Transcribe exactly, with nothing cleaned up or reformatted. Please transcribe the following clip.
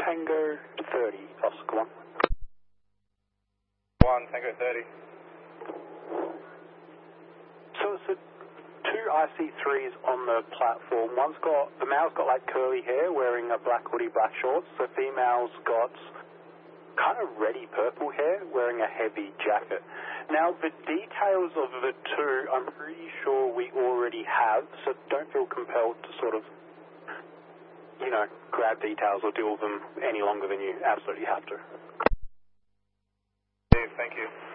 Tango thirty, Oscar one. one, Tango thirty. So it's a two I C threes on the platform. One's got, the male's got like curly hair, wearing a black hoodie, black shorts. The female's got kind of reddy purple hair, wearing a heavy jacket. Now, the details of the two, I'm pretty sure we already have, so don't feel compelled to sort of, you know, grab details or deal with them any longer than you absolutely have to. Thank you.